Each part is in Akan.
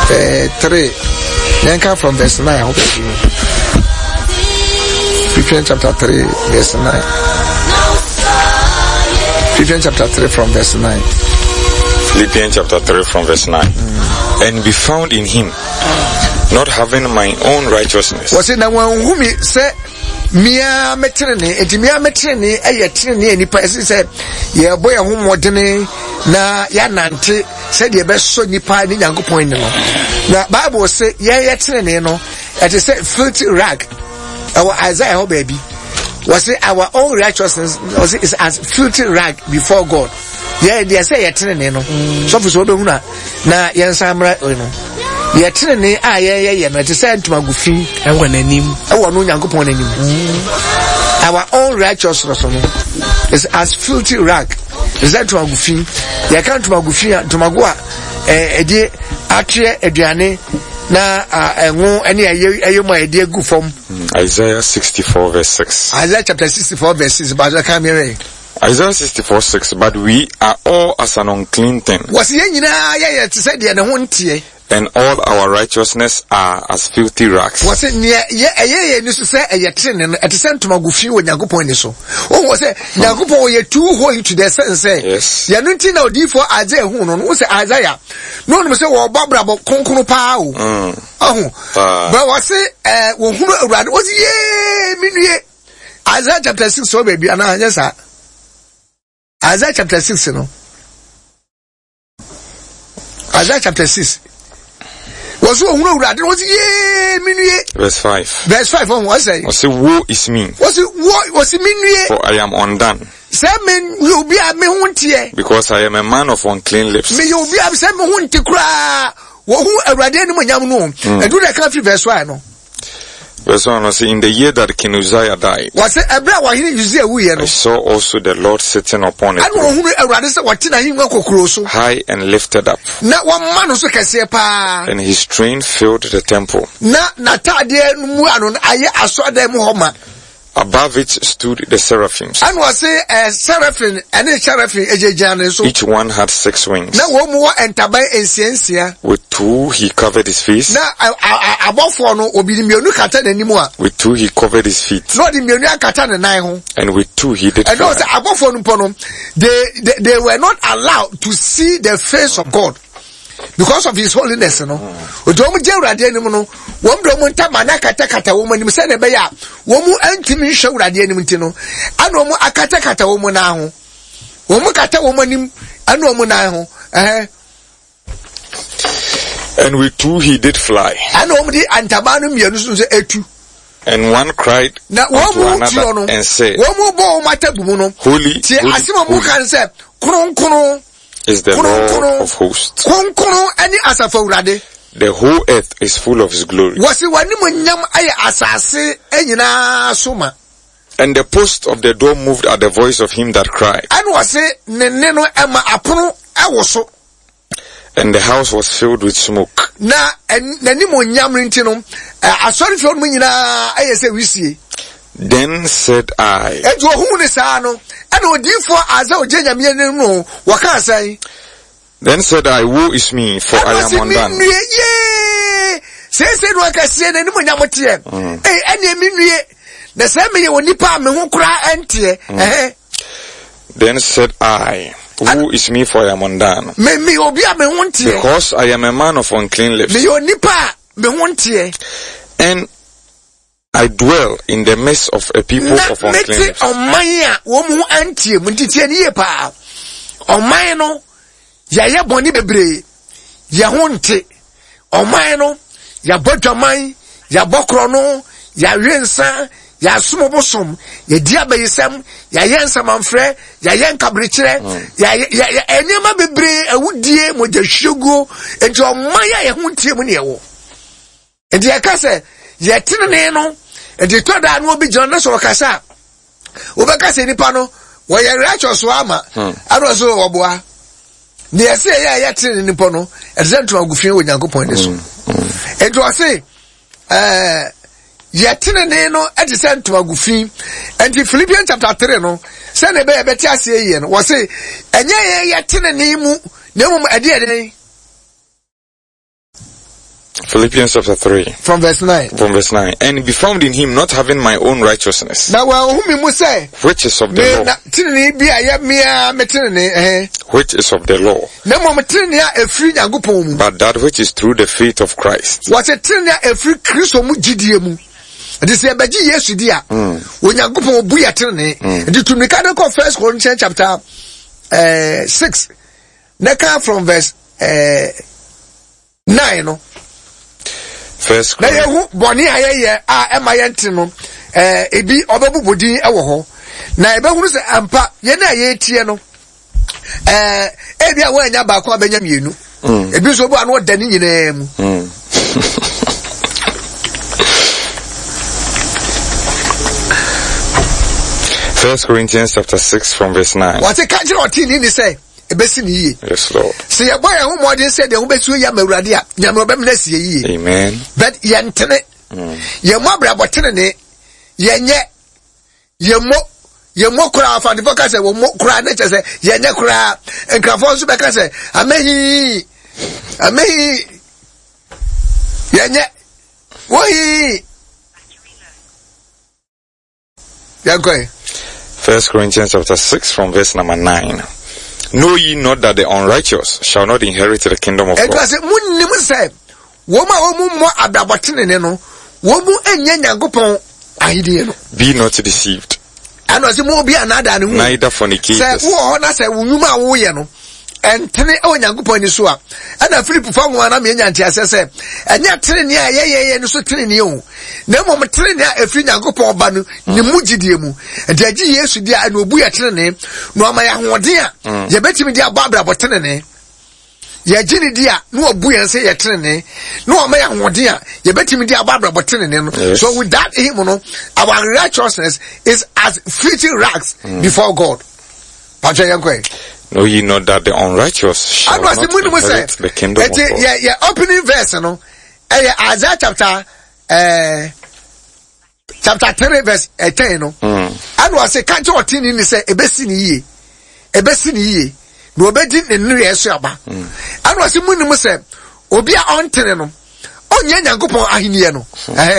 3. Then come from verse 9. Philippians chapter 3, verse 9. Philippians chapter 3 from verse 9. Philippians chapter 3 from verse 9. And be found in him, not having my own righteousness. Was it now whom he said, Mia metrene, and Mia metrene, a yatrene, and he said, Ye boy, a home modene, na yanante, said your best son, you pine in Yango Point. Now, Bible say, yatrene, no, at a said filthy rag, our Isaiah, baby. Was it our own righteousness? Was it is as filthy rag before God? Yeah, they say yatrene, no. So for so na yansamra, no. Yatrene, yeah, but to send to my goofy, and when a name, I want no Yango Point anymore. Our own righteousness is as filthy rag. Is that to my goofy? You can't to my goofy, to my goa, a dear, atria, a diane. Na any my dear good form. Isaiah 64 verse 6. Isaiah chapter 64 verse 6. But I can't hear. Isaiah 64 6. But we are all as an unclean thing. Was yeah to say the one tea. And all our righteousness are as filthy rags. Was it near you say a yatin at the same to Magufi when you go point so? Oh, was it Nagupo ye two going to the sense say? Yes. Yanuntina D for Isaiah who was Isaiah. No one say well Barbara about Concono Pau. Oh, but was it who was ye minute Isaiah chapter 6 so baby and I just Isaiah chapter 6 no. Isaiah chapter 6. Was verse 5. Verse 5 on what say? Was it woe is me? Was it mean? For I am undone. Seven will be a me because I am a man of unclean lips. May you be a seven to cry. Who a radiant when you know and do the country verse 1. Verse 1 was in the year that King Uzziah died. Was it a brother he I saw also the Lord sitting upon it. High and lifted up. And his train filled the temple. Above it stood the seraphims. And was a seraphim and a seraphim. Each one had 6 wings. Now one more and tabai and ciencia. With 2 he covered his face. Now above for no obedience katan anymore. With 2 he covered his feet. Not the mionia katan and and with 2 he did. And also above for no they were not allowed to see the face of God. Because of his holiness, no. Odomu jewrade enimu no, wo mdomu ntama na kata wo manim se ne be ya, wo mu antimi hwewrade enimu nti no, ana wo mu akata wo mu na ho. Wo mu kata wo manim, ana wo mu na ho. And with 2 he did fly. Ana wo mu di antaba no mienu so etu. And one cried unto another and said, Holy, holy is the Lord of hosts. The whole earth is full of his glory. And the post of the door moved at the voice of him that cried. And the house was filled with smoke. Then said I, woe is me, for I am undone. Then said I, woe is me, for I am undone. Because I am a man of unclean lips. And I dwell in the midst of a people of unclean lips. Ya sumo bosom ya diaba yesam ya yensa manfre ya yenka brichere ya enema bebre awudie moja hwego enti omaya ye huntie mu ne yewo enti yakase ye tinene no enti toda no obi jona so kasa obekase nipa no wo ye righteous ama aro so oboa ne yese ye tinene nipa no exento agufie wo Nyankopon ne so enti o se Yatinene no edise ntoma gufi enti Philippians chapter 3 no se ne be beti ase ye no wo se enye ye yatinene mu na mu ade Philippians chapter 3. From verse 9. And be found in him, not having my own righteousness, which is of the law. Which is of the law. But that which is through the faith of Christ. First Corinthians chapter 6. From verse 9. First na yehu boni ayeye emayente no ebi obebubodin ewo ho na ebehunu se ampa ye na ayetie no ebi a wanya ba ko abenya mienu ebi so bu anu odani nyina mu First Corinthians chapter 6 from verse 9. What a catch or tin ni say ebesi ni yi. Yes, Lord. See your boy who more than said the who besu ya mawurade a nyame obemnesi yi. Amen. But yentene ye mabra botene yenye yemo kura fa the focus we mo kura na che say yenye kura enkrafo so be ka say amehi yenye wohi yankoi. First Corinthians chapter 6 from verse number 9. Know ye not that the unrighteous shall not inherit the kingdom of God? Be not deceived. Neither fornicators. And tene o nyankopon ni so a na Philip fa mo na me nyanti asese enya tene a ye no so tene ni o na mom tene a afri nyankopon ba no ni mugidie mu enti agi Yesu dia na obu ya tene no ama ya hoden a ye betimi dia babra botene ne ye gini dia no obu ya se ye tene no ama ya hoden a ye betimi dia babra botene ne no. So with that him no, our righteousness is as filthy rags before God. Know ye not that the unrighteous shall not inherit the kingdom of God? Yeah, opening verse, no. Isaiah chapter 3 verse 10, no. And was a can't or tin in the say, ebesini ye, no bedin in New Yeshua. And was a moon say, Obia on teneno, on Yanagopon ahiniano.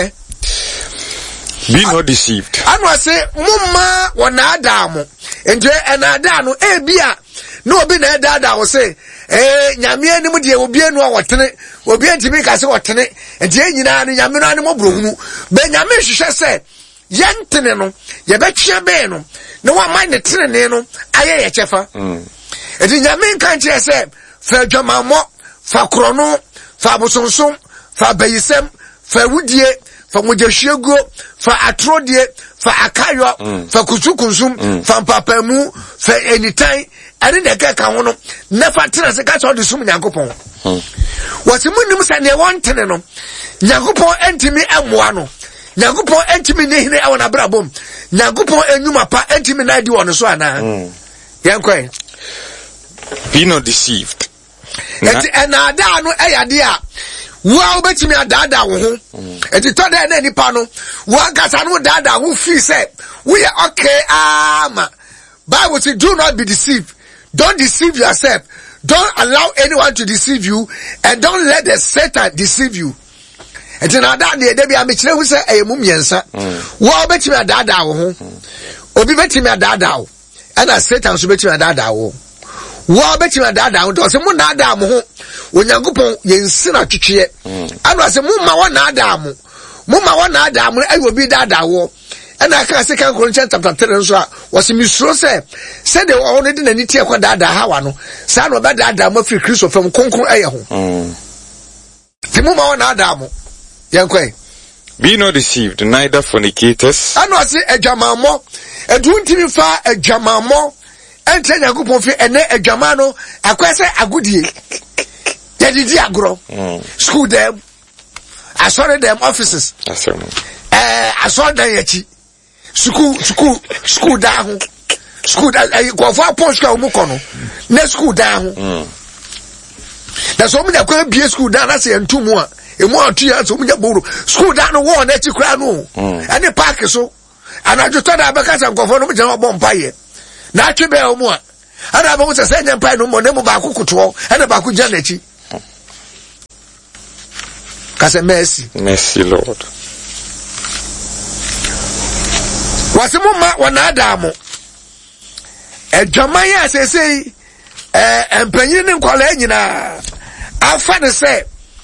Be not deceived. And was say, Mumma, one Adamo, and Adano, Ebia. No be na dada wo say nyame anim de obi anu a wotene obi antimi ka se wotene enti nyina no nyame no anim obrohunu be nyame hwehwe se yentene no ye betwe be no na wa man ne tene no aye ye chefa enti nyame kan che se fa dwamammo fa krono fa bosonsom fa bayisem fa wudie fa mojahwiego fa atrodie fa akayo fa kusukunsum fa papamu fa anytime and the guy can one never tell us a catch all the sum Yankopon. What's the moon say they want teneno? Yankopon enti me amwano. Yankopon enti me ne I want a brabum. Yankopon enuma pa enti me na di one so ana. Yankoi. Be not deceived. And ada no dia. Wa obetimi adada wo ho. Enti to da na nipa no. Wa kasa no dada wo fi say we are okay ama. Bible says do not be deceived. Don't deceive yourself. Don't allow anyone to deceive you, and don't let the Satan deceive you. And then that day, there be a mechile who say, "Hey, mumiensa, wa obetimi adada wo ho, obi betimi adada wo, and a Satan so betimi adada wo, wa obetimi adada wo. So mu na ada mo ho, Onyankopon yensi na twetwe, and was mu ma wa na ada mo, mu ma wa na ada mo, ayi obi dada wo." And I can say, Corinthians chapter 3 was in Misro said they were already in any tier kwa dada hawano. San wa bada adamo free Christo from Konko Ayaho. Timuma on Adamo. Yankwe. Be not deceived, neither fornicators. I know I say a jamamo, a doing far a jamamo, and tell a group of and a jamano, a question a good year. Yadi agro. School them. I saw them offices. I saw them yachi. School down. School go for post ka umukono. Na school down. That's so many go be school down na say entumu a. Emu atu ya so many boro. School down no one na ti kra no. Ani park so. Ana jo tada abaka sa nkofo no mjama bo mpaye. Na atwe be omu a. Ana ba mo se senya mpaye no mo na mo ba kokoto. Ana ba ko gya na chi. As a mercy. Mercy, Lord. Wasimuma wanadamu. Jamaya say empanyin nkwala nyina afa ne say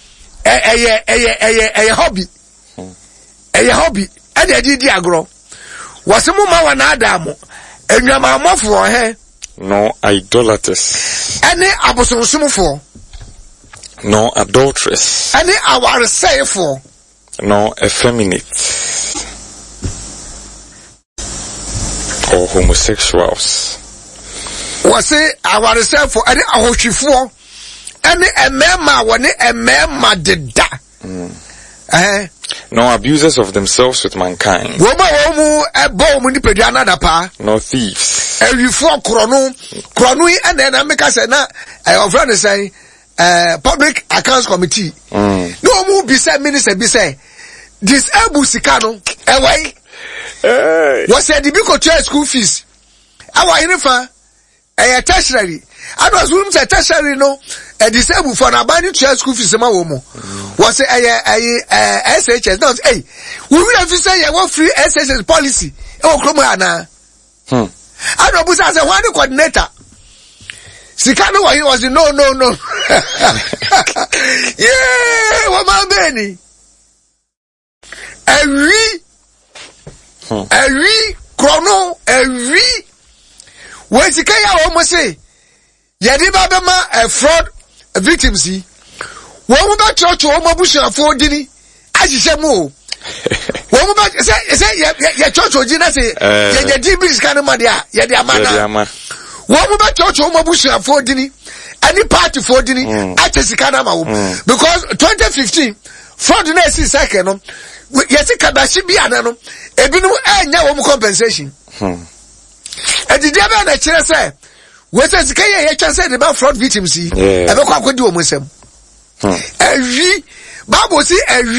hobby. Hobby. Ade di agro. Wasimuma wanadamu. Enwamamofo he. No idolaters. Any abosomsomfo. No adulteress. Any awaresefo. No effeminate. Or homosexuals. Was it awaresefo any ahohwifo. Any emema woni emema deda. No abusers of themselves with mankind. No thieves. And then I make us say, our friend is saying, Public Accounts Committee. No more be said, minister be say, disabled Sicano, away. Was said the Bico Church school fees. Our uniform, a tertiary. I was rooms at tertiary, no, a disabled for an abandoned church school fees. Was a SHS not hey we will have to say you free SHS policy Kromana. I don't put as a one coordinator. Sikano was no yeah what man Benny a chrono when Sikaya almost say Yadiba a fraud victims see. One about church or Mabusha for Dini, as you say more. One about say, your church or Gina say, your DB is kind of Madia, Yadiamana. One about church or Mabusha for Dini, any party for Dini, at Sikanama. Because 2015, fraud in SC second, yes, it can be anano, Ebino, and now compensation. And the devil and the chair say, what says Kaya said about fraud victims? I don't know what do with them. Bible say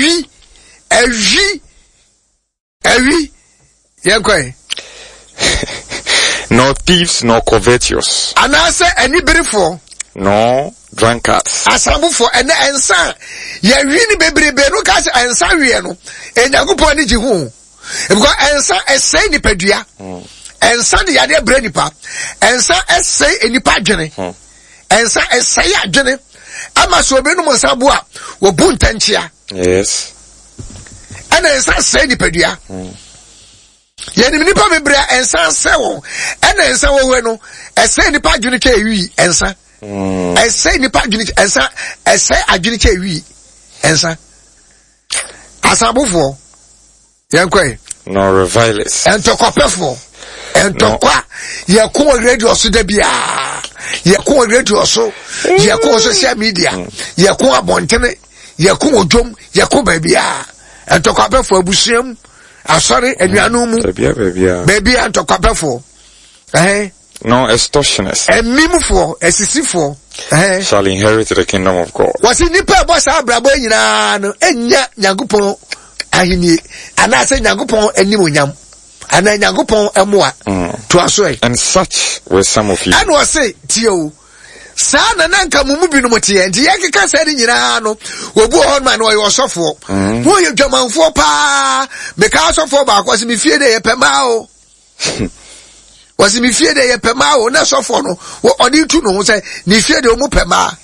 no thieves, no covetous. And I say anybody for no drunkards. Asabu for and son. Ye really baby no cast and Sariano and Yagupo ni Jihu. Because and son say ni pedria and son the other brainy pa and son say any pagene and son say a jenny. Ama so be no monsabua wo buntanchia. Yes. And ensa say ni pedua. Ye ni nipa bebre ensa se wo. And ensa wo we no, say nipa adwene ke wi ensa. Say nipa adwene ensa, say adwene ke wi ensa. Asabufo. Yankwe. No revilers. Entokopefo. Entokwa ye ko radio so da bia. Ye ko radio so, ye ko social media, ye ko abontene, ye ko odwom, ye ko babia. Entokapefo abusiam, asori anuanu mu. Babia entokapefo. No extortioners. Emimfo, esisifo. Shall inherit the kingdom of God. Was in nipa boss abrabo nyina no enya Nyankopon ahini. Ana se Nyankopon animonyam. And then Yagupon Emwa to us. And such were some of you. And was say, Tio, San and Anka Mumubinumoti, and Yaka said in Yano, will go on man or your software. Who you German for pa? Because of for back was me fear de Pemao. Was me fear de Pemao, not so for no, or you to know, say, ni fear de Mupema.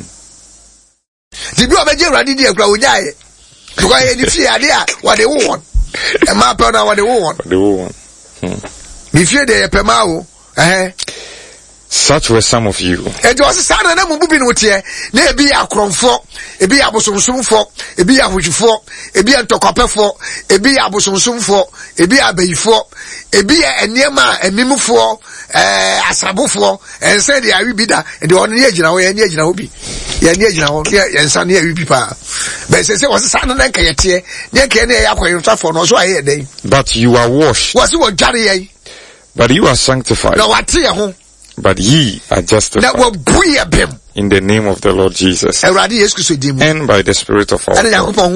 The brother Jerry did a grow die. Because any fear there, what they want. A map on what they want. Me fear they pemao. Such were some of you. And was a son and a moving with ye. There be a crom for, a be a bosom for, a be a which for, a be a tokape for, a be a bosom for, a be a bay for, a be a nearma, a mimu for, a sabu for, and said, I will be that, and the only age now, and age now be. Yeah, son, here we people. But say was a son and a kayet, near Kenny, I for no so I hear day. But you are washed. Was you a Jarry? But you are sanctified. No, I tell you. But ye are justified that will bring him in the name of the Lord Jesus and by the Spirit of our God.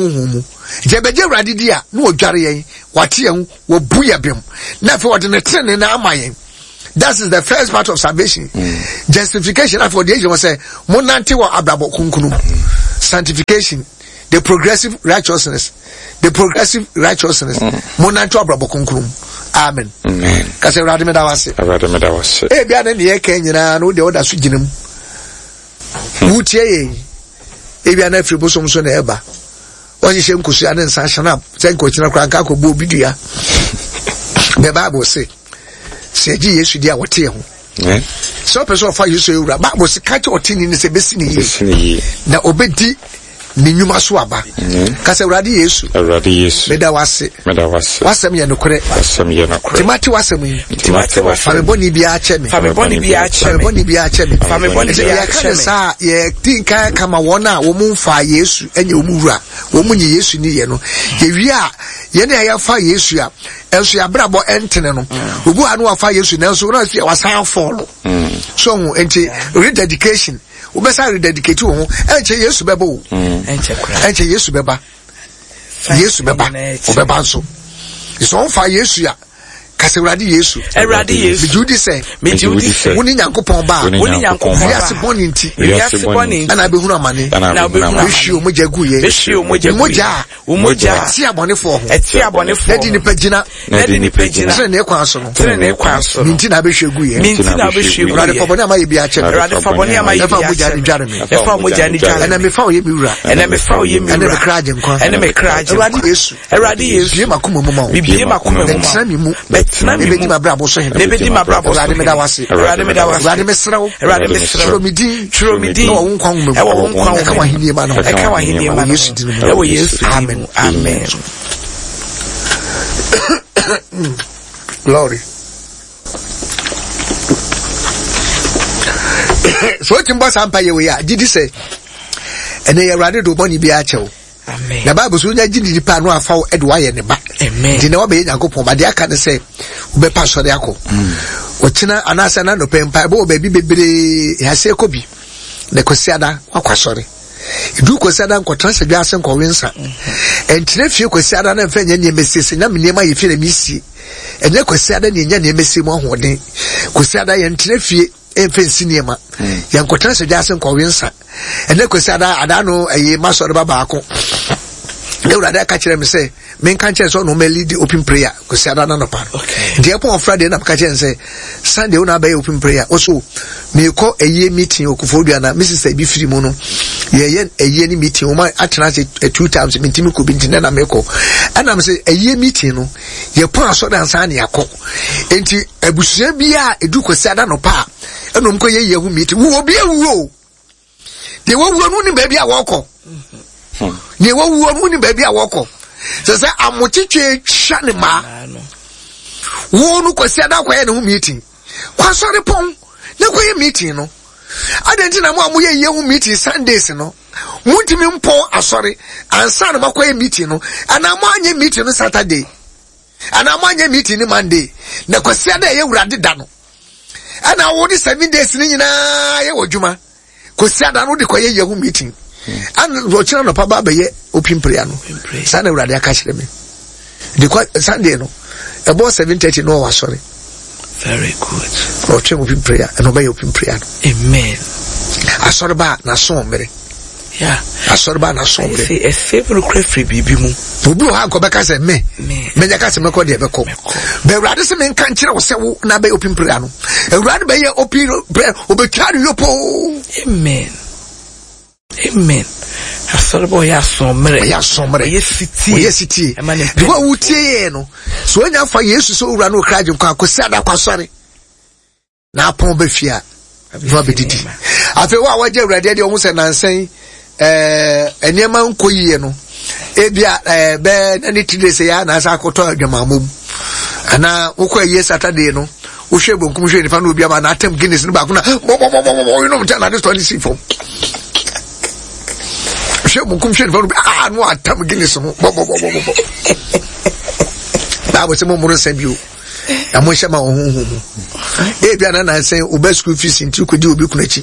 That is the first part of salvation. Justification. For the age was say, sanctification. the progressive righteousness monanto abrabo konkrom amen kase urade medawase e bia na ne nyina no de oda so ginam wutie ye e bia na afri bosom so na eba onye hye nkosu ane nsa hana se nkochina kra nka ko bo bidua the Bible say ji Yesu dia wote ho so person of Yesu ewura Bible say catch otini ni se besi ni na obedi ni nyuma so aba kase urade Yesu meda wase wasem ye nokore timati wasem fame boni bia acheme fame boni bia sa ye tinka kama wona wo mumfa Yesu enye omura wo munyi Yesu ni ye no ye wi a ye na ya fa Yesu a enso ya brabo entene no obu anu afa Yesu na enso na fia wasan follow so enti rededication ubesa rededicate wo enche Yesu bebo enche Yesu beba obeba nso iso fa Yesu ya kase urade Yesu Judi say woni nyankopon ba wiase boni nti ana behunu amane na behwi omogya guye omogya ti abone fo ho nadi ni pagina se ne kwa so no nti na behwe guye urade fabone amaye bi ache efa omogya ni dware ana mefa oye mi wura ana me kraje nkwa urade Yesu bi makoma mu ma Nebedi ma brabo so hebe. Nebedi ma brabo so hebe. Rade mesrawo. Churomidi. No wonkwa mu. E wo wonkwa ka wahini ma no. Eka wahini ma no. Yesu dinu. E wo Yesu. Amen. Glory. So timba sampa ye we ya. Didi say ene ye rade do boni bi a chewo. Amen. The Bible so nya gidi pa no afa edwa ye ne ba. Amen. Di na wo be Yakobon ba de aka ne say wo be pa so de akọ. O tina anasa na no pempa bo ba bi bebre ya se ko bi. Ne kwasiada akwasore. Idu kwasiada nkotra se dwa ase nkowensa. Entire fie kwasiada na mfa nya ne mesese na menema ye fie na misi. Ene kwasiada ne nya ne mesi mu ahoden. Kwasiada ye entire fie emfensi niema yankotra se jase nkowensa ene kwasiada adano ayi masore baba ako Ewurade ka kire me say men kan kire so no me lead open prayer kwasiada na no pa de pon Friday na ka kire say Sunday una ba open prayer also me ko eye meeting okufodua na Mrs. Abi firi mu no ye eye ni meeting o ma atena say 2 times meeting ko binti na me ko ana me say eye meeting no ye pon aso dan san ne yakọ enti abusua bia edu kwasiada no pa enom ko ye yehu meeting wo obi awuo de wo wuo no ni ba bia wọkọ ne wo wuo no ni ba bia wọkọ se amochitwe hwa ne ma wo no kwasiada kwa ye ne hu meeting kwa sori pon ne ko ye meeting no adenti na mo amoye yehu meeting Sundays no muntimi mpo asori ansa na makwa ye meeting no ana mo anye meeting no Saturday ana mo anye meeting ni Monday na kwasiada ye wurade da no ana wo di 7 days ni nyina ye wodwuma kwasiada no de kwa ye yehu meeting and rochina no pa ba ye open prayer no sana wurade aka kire me de kwa Sunday no about 7:30 no wa sorry. Very good. Rochina open prayer and obey open prayer no. Amen. Asorba na so mere. Yeah. Asorba na so mere. Say a favorite crefree bibi mu. Obi ha ko beka say me nya ka say me ko de be ko. Be wurade se me kan kire wo se wo na be open prayer no. Wurade be ye open prayer obetwa no yopo. Amen. Asorba ya so mere. Yes city. The one who tie no. So when you for Yesu so wura no kraje kwa akosada kwasore. Na pon be fia. No be didi. Afi wa waje wurade de ohun se nansen enema nkoyiye no. Ebia be na ni tide se ya na sa akoto adwamamom. Ana ukwa ye Saturday no. Wo hwe bonkum hwe ni fa no obi ama na atem Guinness no ba ko na. You know mta na this 20 for. Munkum shiri for no atam Guinness no ba bo se mo muru sabio na mo hye ma ohunhum e bia na say oba school fees nti ko di obi kunachi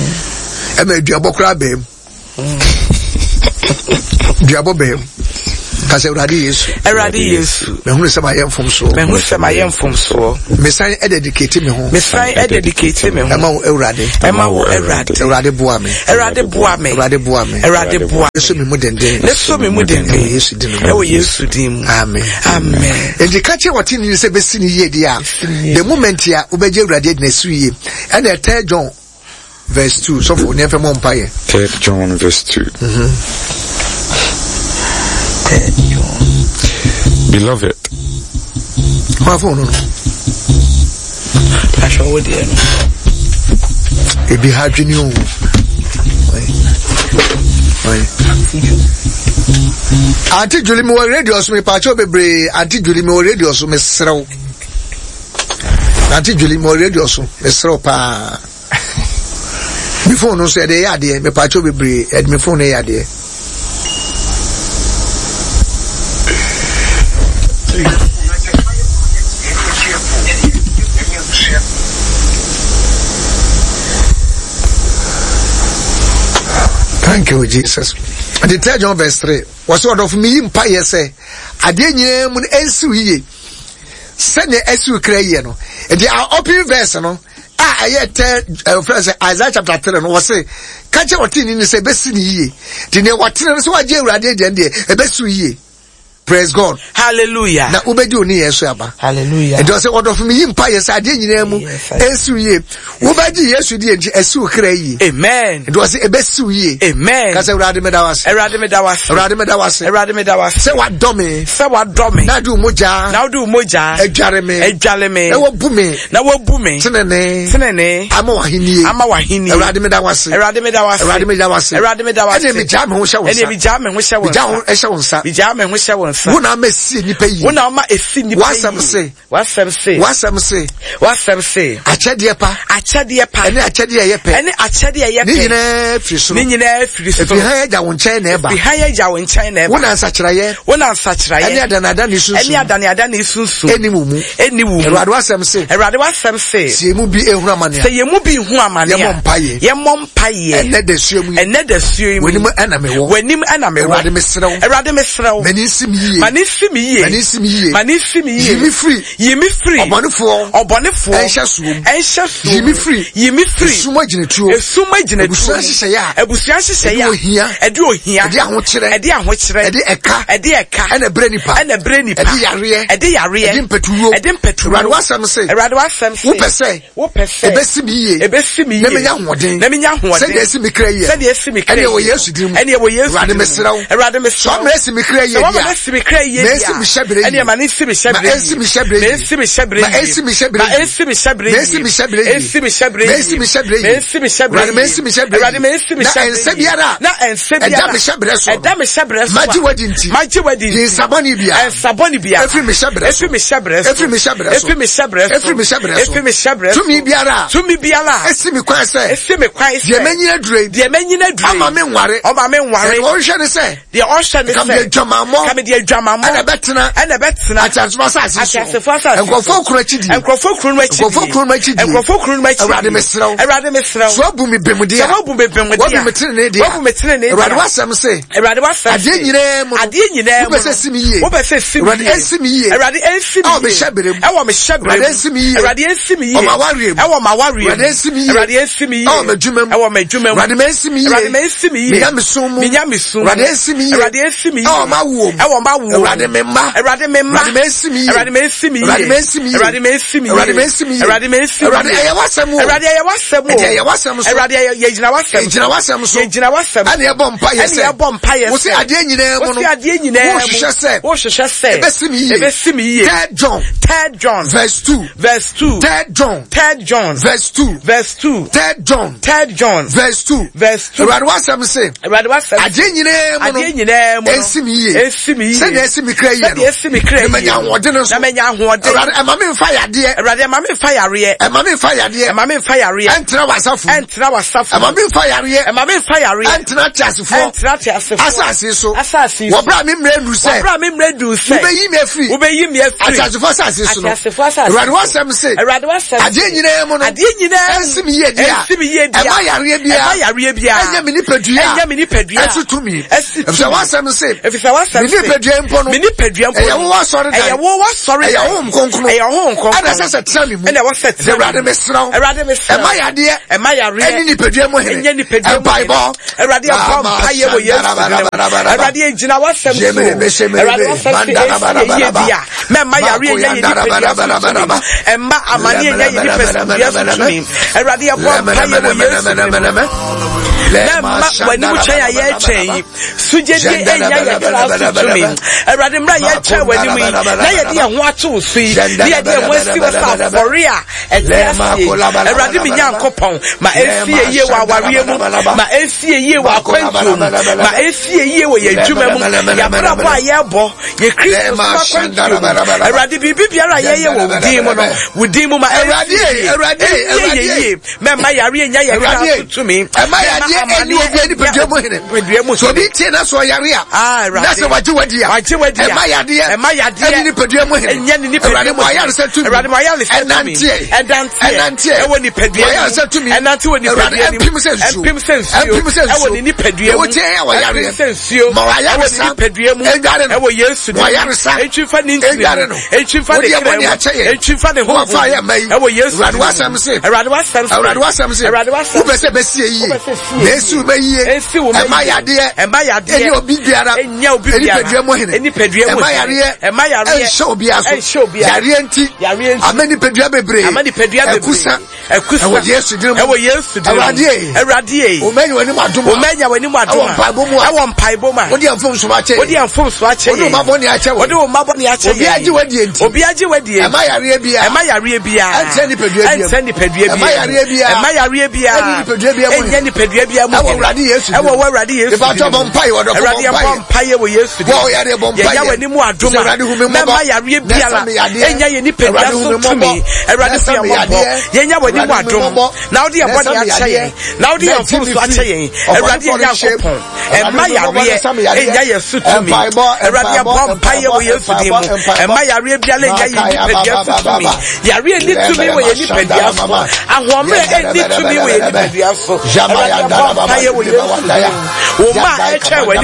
e ma duabo kra bem duabo bem Kase Erade Yesu. Erade Yesu. Me hunu se ma ye mfomso. Me hunu se ma ye mfomso. Me san dedicate me ho. Me san dedicate me ho. Ema wo Erade. Ema wo Erade. Erade boa me. Erade boa me. Erade boa me. Erade boa. Yesu mi mu denden. Yesu mi mu denden. Yesu din. Ewo Yesu din. Amen. Amen. Enti ka che wati ni se besi ni ye dia. The moment ya ubeje Erade na su ye. And 3 John verse 2. So for never more empire. 3 John verse 2. Beloved. Ebi hadwini o. Auntie Julie me radio so me pacho bebre. Auntie Julie me radio so me srew. Auntie Julie me radio so me srew pa. Me phone no say dey ade me pacho bebre. E me phone dey ade. Thank you, Jesus. And the 3 John verse 3 was sort of me in pie say, I didn't mun ensu ye. Send the esu cray no. And the open verse no. I yet friends Isaiah chapter 3 no was say, catch what in say best ye. The what so I did a best ye. Praise God. Hallelujah. Na ubedu ni Yesu aba. Hallelujah. And was order of me in pie say I didn't mu ensu ye. Ubedi Yesu di esu cray ye. Amen. It was a best ye. Amen. Kase Erade me dawase. Erade me dawase. Erade me dawase. Erade me dawase. Se wa dome. Se wa dome. Na du moja. Na du moja. Ejare me. Ejale me. Na wo bu me. Na wo bu me. Senene. Senene. Ama wahini. Ama wahini. Erade me dawase. Erade me dawase. Erade me dawase. Erade me dawase. Ene mi jam ho hye wonsa. Ene mi jam ho hye wonsa. Mi jam ho hye wonsa. Mi jam ho hye wonsa. Wona ma si nipa yi. Wona ma esi nipa yi. Wasam se. Wasam se. Wasam se. Wasam se. Achade pa. Achade pa. Ene achade ye pe. Ene achade ye pe. Ni nyina friso. Ni nyina friso. Efi ha ya won chen na eba. Efi ha ya won chen na eba. Wona nsachira ye. Wona nsachira ye. Ene adanada ni sunsun. Ene adanada ni sunsun. Eni mumu. Eni mumu. Erade wasam se. Erade wasam se. Se mu bi ehunu amane. Se ye mu bi hu amane. Ye mompaye. Ye mompaye. Ene da suo mu. Ene da suo mu. Wenim ana me wo. Wenim ana me wo. Erade me serew. Erade me serew. Mani sim yiye. Mani sim yiye. Mani sim yiye. Mani sim yiye. Yimi free. Yimi free. Obonefo. Obonefo. Ensha suom. Ensha suom. Yimi free. Yimi free. Esuma ginetuo. Esuma ginetuo. Ebusuan hyehyɛ ya. Ebusuan hyehyɛ ya. Edi ohia. Edi ohia. Edi ahokyere. Edi ahokyere. Edi eka. Edi eka. Ɛna brɛ nipa. Ɛna brɛ nipa. Edi yareɛ. Edi yareɛ. Edi mpetuwo. Edi mpetuwo. Erade wasam se. Erade wasam se. Wopɛ sɛ. Wopɛ sɛ. Ebesi mi yiye. Ebesi mi yiye. Na menya hoɔden. Na menya hoɔden. Sɛdeɛ esi mi kra yiye. Sɛdeɛ esi mi kra yiye. Ɛne wɔ Yesu din mu. Ɛne wɔ Yesu din mu. Erade mesrɛw. Erade mesrɛw. Sɔ mmerɛ esi mi kra yiye dia. Sɔ mmerɛ esi mi kra yiye dia. Ma esi mi hyɛbrɛ yiye. Ɛne ma ne esi mi hyɛbrɛ yiye. Ma esi mi hyɛbrɛ yiye. Ma esi mi hyɛbrɛ yiye. Ma esi mi hyɛbrɛ yiye. Ma esi mi hyɛbrɛ yiye. Ma esi mi hyɛbrɛ yiye. Esi mi hyɛbrɛ yiye. Ma esi mi hyɛbrɛ yiye. Ma esi mi hyɛbrɛ yiye. Erade ma esi mi hyɛbrɛ yiye. Erade ma esi mi hyɛbrɛ yiye. Na ɛnsɛ biara. Na ɛnsɛ biara. Ɛda mi hyɛbrɛ so. Ɛda mi hyɛbrɛ so. Magye wadi nti. Magye wadi nti. Nsabɔni bia. Nsabɔni bia. Efiri mi hyɛbrɛ so. Efiri mi hyɛbrɛ so. Efiri mi hyɛbrɛ so. Efiri mi hyɛbrɛ so. Efiri mi hyɛbrɛ so. Efiri mi hyɛbrɛ so. Tumi biara. Tumi biara. Esi mi kwan sɛ. Esi mi kwan sɛ. Deɛ menyina dure. Deɛ menyina dure. Ama me nware. Ama me nware. Deɛ ɔhwɛ ne sɛ. Deɛ ɔhwɛ ne sɛ. Kame adwamammɔ. Kame deɛ adwamammɔ. Ɛna bɛtena. Ɛna bɛtena. Akyasefo asase so. Akyasefo asase so. Nkurɔfoɔ kuro akyi die. Nkurɔfoɔ kuro no akyi die. Nkurɔfoɔ kuro no akyi die. Nkurɔfoɔ kuro no akyi die. Awurade mesrɛw. Awurade mesrɛw. So abu mi bemudeɛ. So abu mi bemudeɛ. Wabu mi tenene deɛ. Wabu mi tenene deɛ. Awurade wasɛm se. Awurade wasɛm se. Adeɛ nyinaa mu no. Adeɛ nyinaa mu no. Wopɛ sɛ si mi yie. Wopɛ sɛ si mi yie. Awurade ɛnsi mi yie. Awurade ɛnsi mi yie. Ɛwɔ me hyɛbrɛ mu. Ɛwɔ me hyɛbrɛ mu. Awurade ɛnsi mi yie. Awurade ɛnsi mi yie. Ɔma awareɛ mu. Ɛwɔ ma awareɛ mu. Awurade ɛnsi mi yie. Awurade ɛnsi mi yie. Ɛwɔ m'adwuma mu. Ɛwɔ m'adwuma mu. Awurade m'ɛnsi mi yie. Awurade m'ɛnsi mi yie. Menya me som mu. Menya me som mu. Awurade ɛnsi mi yie. Awurade ɛnsi mi yie. Ɛwɔ m'awoɔ mu. Ɛwɔ m'awoɔ mu. Awurade me mma. Awurade me mma. Awurade m'ɛnsi mi yie. Awurade m'ɛnsi mi yie. Awurade m'ɛnsi mi yie. Awurade m'ɛnsi mi yie. Awurade m'ɛnsi mi yie. Awurade m'ɛnsi mi yie. Awurade ɛyɛ wasɛm o. Awurade ɛyɛ wasɛm o. Ɛyɛ wasɛm so. Awurade yɛgyina wasɛm. Yɛgyina wasɛm so. Yɛgyina wasɛm. Ɛne yɛbɔ mpaeɛ sɛ. Ɛne yɛbɔ mpaeɛ sɛ. Wosi adeɛ nyinaa mu no. Wosi adeɛ nyinaa mu. Wohwehwɛ sɛ. Wohwehwɛ sɛ. Ɛbɛsi mi yie. Ɛbɛsi mi yie. 3 John. 3 John. Verse 2. Verse 2. 3 John. 3 John. Verse 2. Verse 2. 3 John. 3 John. Verse 2. Verse 2. Awurade wasɛm se. Awurade wasɛm. Adeɛ nyinaa mu no. Adeɛ nyinaa mu no. Ɛnsi mi yie. Ɛnsi mi yie. Sɛdeɛ ɛsi mi kra yie no. Sɛdeɛ ɛsi mi kra yie. Na manya ahoɔden so. Na manya ahoɔden. Awurade ɛma me mfa yadeɛ. Awurade ɛma me mfa yareɛ. Ɛma me mfa yadeɛ. Ɛma me mfa yareɛ. Ɛntena w'asafo. Ɛntena w'asafo. Ɛma me mfa yareɛ. Ɛma me mfa yareɛ. Ɛntena teasefoɔ. Ɛntena teasefoɔ. Asase so. Asase so. Wɔbra me mmerɛ nu sɛ. Wɔbra me mmerɛ nu sɛ. Wobɛyi me afiri. Wobɛyi me afiri. Ateasefoɔ asase so no. Ateasefoɔ asase. Awurade wasɛm se. Awurade wasɛm. Adeɛ nyinaa mu no. Adeɛ nyinaa. Ɛnsi mi yie dia. Ɛnsi mi yie dia. Ɛma yareɛ bia. Ɛma yareɛ bia. Ɛnyɛ me nipadua. Ɛnyɛ me nipadua. Ɛsi tumi. Ɛsi tumi. Ɛfisɛ wasɛm se. Ɛfisɛ wasɛm se. Me nipadua Mini pedua mpo. Eya sorry dan. Eya wo sorry. Eya home konkno. Eya home konkno. Ana sese trami mu. Ena wo set. Erade mesraw. Erade mesraw. Ema yade. Ema yare. Eni ni pedua mu hene. Enya ni pedua mu. Bible. Erade abom paye wo Yesu. Erade engina wasem so. Erade wasem bia. Mema yare enya ni pedua. Emma amani enya ni pedua. Erade abom paye wo Yesu. Mema wani mu chen aye chen. Suje di enya ya kra to me. Erade mra ye chen wani mu. Na ye di ho ato so yi. Na ye di ho asi wasa for real. Erade mi nyankopon ma esie ye wa ware mu. Ma esie ye wa kwantu. Ma esie ye wo ye dwuma mu. Ya bra bo aye bo. Ye Christ ma kwantu. Erade bibi biara ye ye wo din mu no. Wudin mu ma erade. Mema yare enya ye kra to me. Any pedua mu so bi tie na so yare a na se waje wadi ema yade any pedua mu hene enya ni pedua mu ayare se tu enantie e woni pedua ayare se tu mi enantie woni pedua ni empim sensu e woni ni pedua mu tie ya yare sensu ma ayare se pedua mu e wo Yesu ni ayare se etwifa ni etwifa de etwifa de ho fa ya mai e wo Yesu Erade wasam se wo be se besie yi Yesu be yie ema yade eni obi biara enya obi biara eni pedua mu ema yare show bia so yare enti amani pedua bebre ekusa wo Yesu dinu Erade omenya wani madoma ewo mpaibo ma wodi amfom so ache wodi maboni ache obi aji wadi ema yare bia enti ni pedua bia ema yare bia enya ni pedua bia mu Erade Yesu ewo Erade Yesu ba to bompai wo do bompai wo Yesu wo yare bompai ya wani mu adoma mema yare biala enya ye ni pedua so tumi Erade fi ambo yenya wani mu adoma na odi abodi ache na odi amfo so ache Erade yakopon ema yare enya ye so tumi Erade bompai wo Yesu dimu ema yare biala enya ye ni pedua so tumi yare ni tumi wo ye ni pedua so ahome ni tumi wo ye ni pedua so Erade Woma eche wani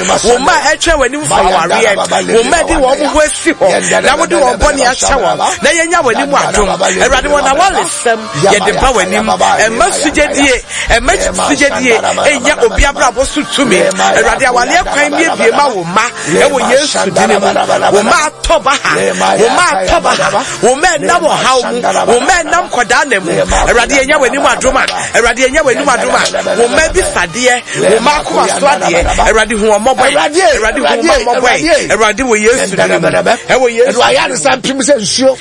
fa ware woma di wo mo asi ho na wo di wo boni acha wo na yenya wani mu adom Erade wona wale sem ye de ba wani emma sugedie enya obi abrabo so tumi Erade awale kwan bie ma wo ma e wo Yesu dine mu woma atoba ha woma na wo hawo mu woma nam koda na mu Erade yenya wani mu adoma woma bi sade woma ko aswade Erade hu omoboy Erade hu omoboy Erade wo Yesu dine e wo Yesu ayare san pim se nsuo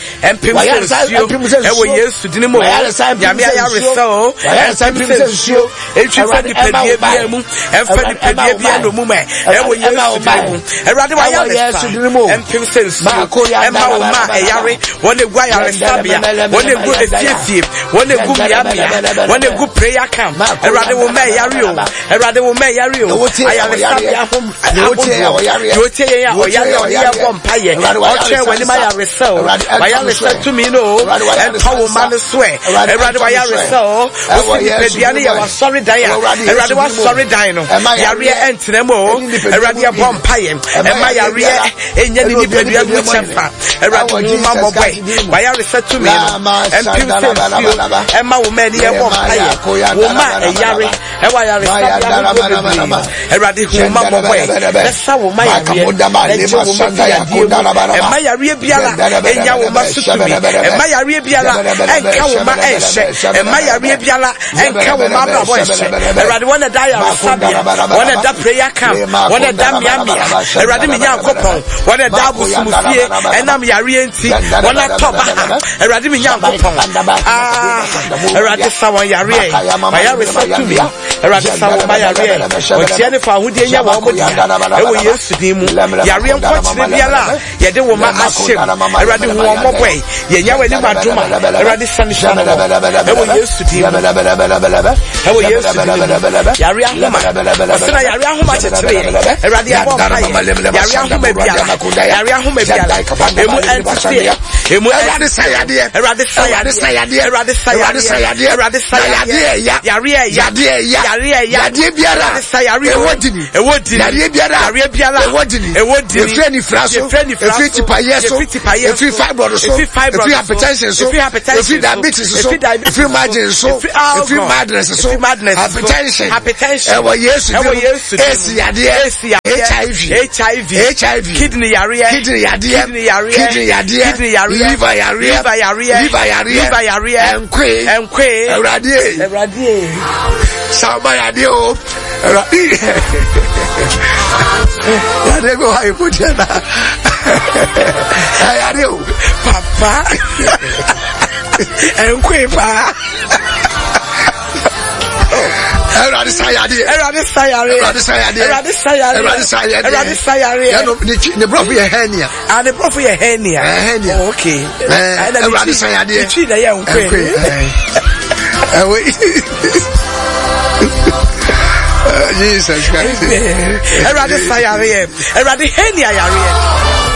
e wo Yesu dine mo nyame ayare so ayare san pim se nsuo etwifa di pedie bia mu emfa di pedie bia no mu ma e wo Yesu dine mo Erade wo ayare dine mo empim se nsuo emma wo ma ayare wona gu ayare sabia wona gu efiesie wona gu miabia wona gu prayer camp Erade wo ma ayare o Erade wo ma ayare o ayare sabia hom yote ya oyare ya bompaye oche wani ma ayare so ayare so to me no empower man swear Erade wa ayare so o fi pedua ne ya wa sorry dan ya Erade wa sorry dan no yare entremo Erade ya bompaye ema yare enya ni pedua mu champa Erade mu ma moboy wa ayare so to me empim se ema wo ma ni ya bompaye wo ma ayare e wa ayare sabia Erade hu ma moboy esa wo ma yare ema yare biala enya wo ma sutumi ema yare biala enka wo ma ehye ema yare biala enka wo ma brabo ehye Erade wona da ya sabia wona da prayer camp wona da miamia Erade mi nyankopon wona da busumufie enam yare enti wona toba Erade mi nyankopon Erade sawa yare ayare satumi Erade sawa ma yare otie ne fa hudie nya wo mo dia e wo Yesu din mu yare nkwachire biala ye de wo ma ahyem Erade hu wo mo boy ye nya wani madoma Erade sanisha e wo Yesu din mu Ewo Yesu yare ahoma osena yare ahoma chetere erade abom kai yare ahoma biara yare ahoma biara emu entity emu erade sayade erade sayade erade sayade erade sayade yare biara ewodini yare biara ewodini efre ni fraso efre tipaye so efre fibroid so efre hypertension so efre diabetes so efre margin so efre madness so hypertension ewo Yesu HIV kidney yare liver yare enkwe erade sama yade o yade go ha ipodiana yade o papa enkwe pa Erade sayade. Ne brofo ye hernia. Ah, ne brofo ye hernia. Oh, okay. Erade sayade. Chi na ye nkwe. Jesus Christ. Erade sayade. Erade hernia yare.